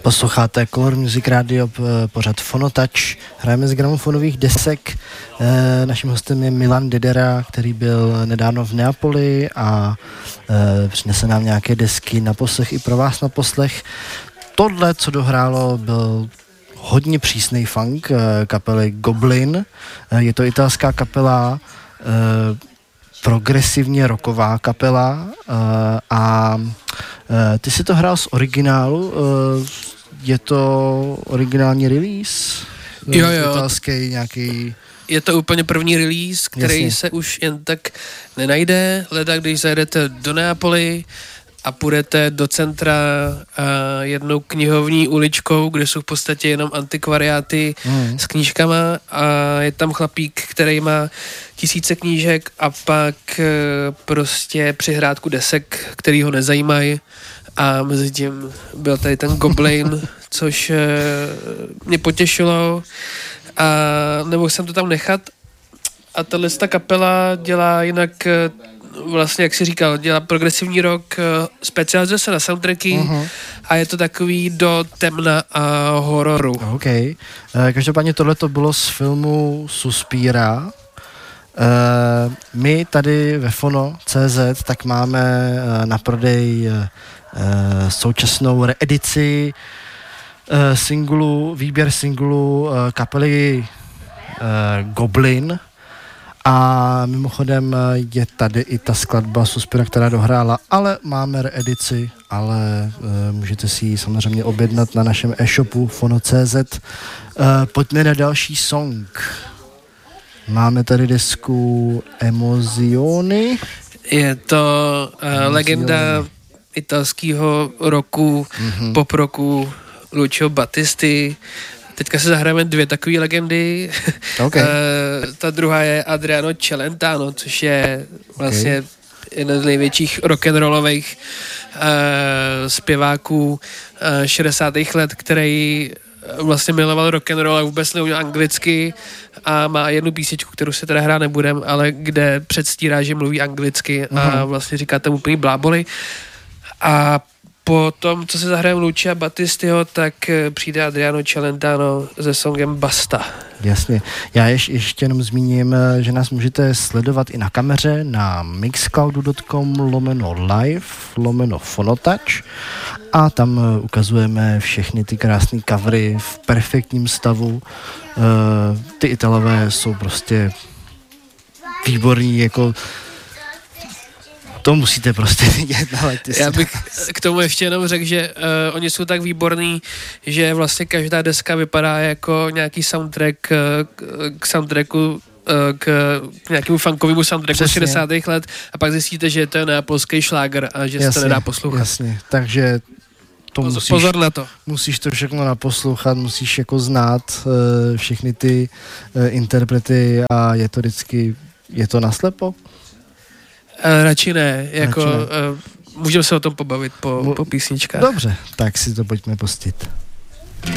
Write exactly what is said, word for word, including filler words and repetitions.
Posloucháte Color Music Radio, pořad Fonotouch, hrajeme z gramofonových desek. E, naším hostem je Milan Dedera, který byl nedávno v Neapoli a e, přinese nám nějaké desky na poslech i pro vás na poslech. Tohle, co dohrálo, byl hodně přísný funk e, kapely Goblin. E, je to italská kapela, e, progresivně rocková kapela e, a e, ty si to hrál z originálu. E, Je to originální release? Jo, jo. Italský nějaký... Je to úplně první release, který Jasně. se už jen tak nenajde. Leda, když zajedete do Neapoli a půjdete do centra a jednou knihovní uličkou, kde jsou v podstatě jenom antikvariáty mm. s knížkama a je tam chlapík, který má tisíce knížek a pak prostě přihrádku desek, který ho nezajímají. A mezi tím byl tady ten Goblin, což e, mě potěšilo a nemohl jsem to tam nechat. A tahle ta kapela dělá jinak, e, vlastně jak jsi říkal, dělá progresivní rock, e, specializuje se na soundtracky uh-huh. a je to takový do temna a hororu. OK. E, každopádně tohle to bylo z filmu Suspiria. E, my tady ve Fono tečka cé zet tak máme e, na prodej e, Uh, současnou reedici uh, singlu, výběr singlu uh, kapely uh, Goblin a mimochodem je tady i ta skladba Suspira, která dohrála, ale máme reedici, ale uh, můžete si ji samozřejmě objednat na našem e-shopu fono tečka cé zet. Uh, pojďme na další song. Máme tady desku Emozioni. Je to uh, legenda italského roku, mm-hmm. pop roku Lucio Battisti. Teďka se zahrajeme dvě takové legendy. Okay. uh, ta druhá je Adriano Celentano, což je vlastně okay. jeden z největších rock'n'rollových uh, zpěváků uh, šedesátých let, který vlastně miloval rock'n'roll a vůbec neuměl anglicky a má jednu písničku, kterou se teda hrát nebudem, ale kde předstírá, že mluví anglicky mm-hmm. a vlastně říká tam úplný bláboli. A po tom, co se zahraje Lucia Battistiho, tak přijde Adriano Celentano se songem Basta. Jasně. Já ješ, ještě jenom zmíním, že nás můžete sledovat i na kameře na mixcloudu tečka com lomeno live lomeno Fonotouch a tam ukazujeme všechny ty krásné covery v perfektním stavu. Uh, ty Italové jsou prostě výborní, jako to musíte prostě vidět, ale ty Já bych k tomu ještě jenom řekl, že uh, oni jsou tak výborní, že vlastně každá deska vypadá jako nějaký soundtrack uh, k soundtracku uh, k, k nějakému funkovému soundtracku šedesátých let a pak zjistíte, že to je neapolský šláger a že jasně, se to nedá poslouchat. Jasně, takže to pozor, musíš, pozor na to. Musíš to všechno naposlouchat, musíš jako znát uh, všechny ty uh, interprety a je to vždycky, je to naslepo? Uh, radši ne, jako radši ne. Uh, můžeme se o tom pobavit po, po písničkách. Dobře, tak si to pojďme pustit.